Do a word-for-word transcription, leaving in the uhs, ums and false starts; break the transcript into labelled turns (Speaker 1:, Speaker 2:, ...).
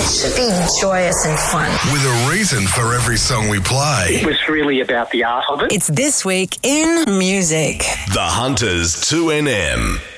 Speaker 1: should be joyous and fun.
Speaker 2: With a reason for every song we play.
Speaker 3: It was really about the art of it.
Speaker 4: It's This Week in Music.
Speaker 2: The Hunters two N M.